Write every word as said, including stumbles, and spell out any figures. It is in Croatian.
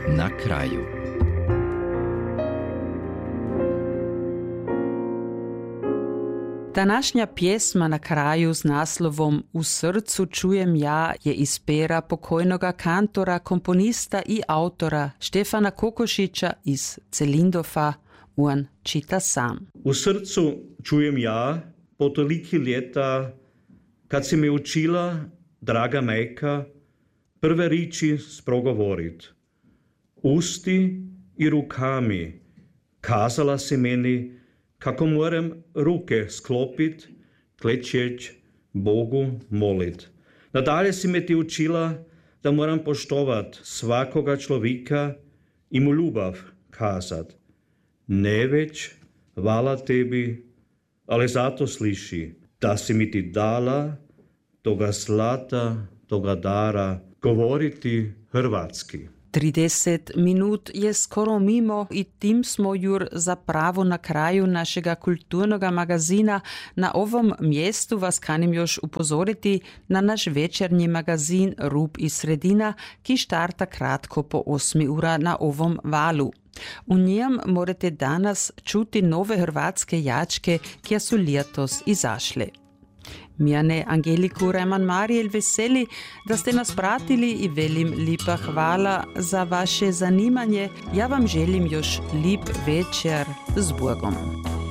Na kraju. Današnja pjesma Na kraju s naslovom U srcu čujem ja je iz pera pokojnoga kantora, komponista i autora Štefana Kokošića iz Celindofa. On čita sam. U srcu čujem ja po toliki ljeta, kad si mi učila, draga majka, prve riči sprogovorit. Usti i rukami kazala si meni kako moram ruke sklopit, klečeć, Bogu molit. Nadalje si me ti učila da moram poštovat svakoga človeka i mu ljubav kazat. Ne već, hvala tebi, ali zato sliši, da si mi ti dala toga zlata, toga dara, govoriti hrvatski. trideset minut je skoro mimo i tim smo jur zapravo na kraju našega kulturnoga magazina. Na ovom mjestu vas kanim još upozoriti na naš večernji magazin Rub i sredina, ki štarta kratko po osmi ura na ovom valu. U njem morate danas čuti nove hrvatske jačke, kje su ljetos izašle. Mijane Angeliku Reman Marijel veseli, da ste nas pratili i velim lipa hvala za vaše zanimanje. Ja vam želim još lip večer s Bogom.